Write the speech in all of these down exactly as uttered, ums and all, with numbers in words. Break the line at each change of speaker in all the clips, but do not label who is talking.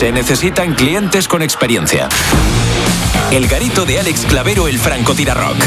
Se necesitan clientes con experiencia. El garito de Alex Clavero, el francotirarrock.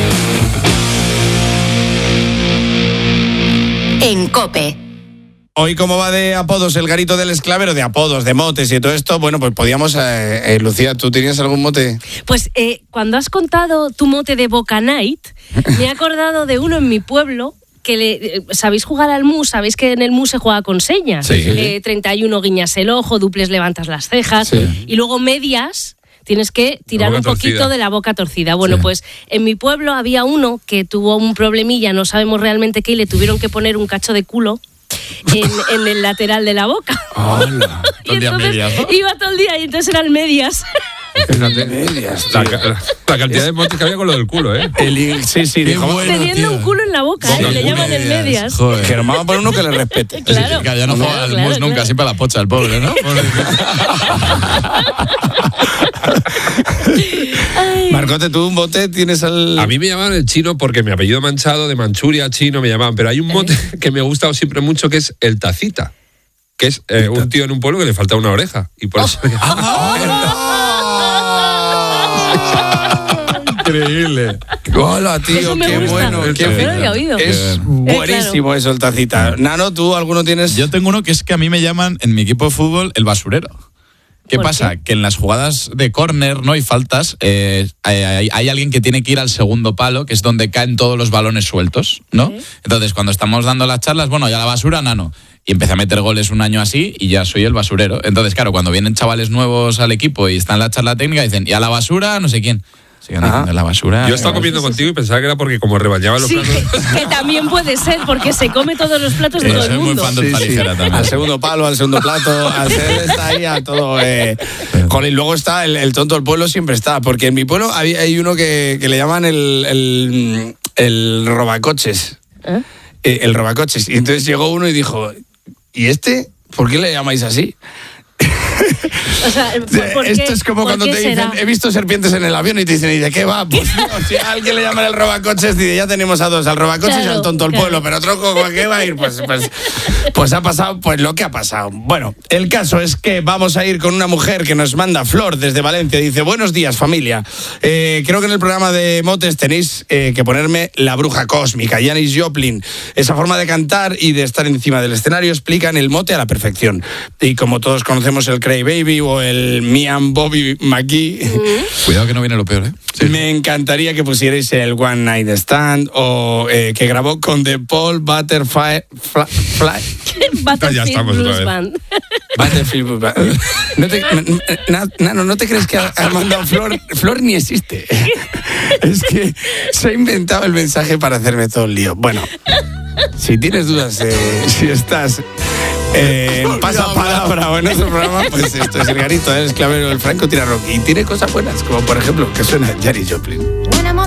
En COPE.
Hoy, ¿cómo va de apodos el garito del esclavero? De apodos, de motes y todo esto. Bueno, pues podíamos... Eh, eh, Lucía, ¿tú tenías algún mote?
Pues eh, cuando has contado tu mote de Boca Night, me he acordado de uno en mi pueblo que le, sabéis jugar al mus, sabéis que en el mus se juega con señas.
Sí.
Eh, treinta y uno guiñas el ojo, duples levantas las cejas,
Sí.
y luego medias tienes que tirar un poquito torcida. de la boca torcida. Bueno, sí. Pues en mi pueblo había uno que tuvo un problemilla, no sabemos realmente qué, y le tuvieron que poner un cacho de culo en, en el lateral de la boca.
Hola.
Y entonces medias, ¿no? Iba todo el día y entonces eran medias.
Fíjate, medias, la, la, la cantidad de motes que había con lo del culo, ¿eh?
El, sí, sí, dijo,
bueno, teniendo tío. un culo en la boca, ¿eh? Le llaman el medias.
Joder. Que nos vamos a poner uno que le respete.
Claro.
Sí, que ya no juega al
claro,
mus nunca,
claro.
siempre a la pocha el pobre, ¿no?
Marcote, ¿tú un bote tienes al...?
A mí me llamaban el chino porque mi apellido manchado de Manchuria, chino, me llamaban. Pero hay un mote que me ha gustado siempre mucho que es el tacita. Que es eh, un tío en un pueblo que le falta una oreja. Y por eso... Increíble.
Hola, tío, qué
gusta.
bueno. Qué
no lo había oído.
Es buenísimo eh, claro. eso, el tacita. Nano, ¿tú alguno tienes?
Yo tengo uno que es que a mí me llaman en mi equipo de fútbol el basurero. ¿Qué pasa? Qué? Que en las jugadas de córner, ¿no? Y faltas, eh, hay, hay alguien que tiene que ir al segundo palo, que es donde caen todos los balones sueltos, ¿no? ¿Sí? Entonces, cuando estamos dando las charlas, bueno, ya la basura, Nano. Y empecé a meter goles un año así y ya soy el basurero. Entonces, claro, cuando vienen chavales nuevos al equipo y están en la charla técnica, dicen, y a la basura, no sé quién. De la basura.
Yo estaba comiendo contigo y pensaba que era porque como rebañaba los
sí,
platos.
Que, que también puede ser, porque se come todos los platos de
sí,
todo el mundo.
Soy muy fan del palijera también.
Al segundo palo, al segundo plato, al ser está ahí a todo. Eh. Con, y luego está el, el tonto del pueblo, siempre está. Porque en mi pueblo hay, hay uno que, que le llaman el, el, el robacoches. ¿Eh? Eh, el robacoches. Y entonces llegó uno y dijo, ¿y este? ¿Por qué le llamáis así?
O sea, ¿por, por
esto
qué,
es como cuando te dicen, será? He visto serpientes en el avión y te dicen, ¿y de qué va? Pues no, si a alguien le llaman el robacoches, dice, ya tenemos a dos, al robacoches claro, y al tonto del claro. pueblo, pero otro ¿con qué va a ir? Pues, pues, pues ha pasado pues lo que ha pasado. Bueno, el caso es que vamos a ir con una mujer que nos manda Flor desde Valencia. Dice, buenos días, familia. Eh, creo que en el programa de motes tenéis eh, que ponerme la bruja cósmica, Janis Joplin. Esa forma de cantar y de estar encima del escenario explican el mote a la perfección. Y como todos conocemos el Cray Baby o el Me and Bobby McGee.
Mm. Cuidado que no viene lo peor, ¿eh?
Sí. Me encantaría que pusierais el One Night Stand o eh, que grabó con The Paul Butterfly. Fly, fly.
Butterfield
ya estamos
Blues Band.
Butterfield Blues Band. No te, na, Nano, ¿no te crees que ha, ha mandado Flor? Flor ni existe. Es que se ha inventado el mensaje para hacerme todo el lío. Bueno, si tienes dudas, eh, si estás... Eh, en pasapalabra o en otro programa, pues esto es el garito, ¿eh? Es clavero del francotirarrock y tiene cosas buenas, como por ejemplo que suena Janis Joplin.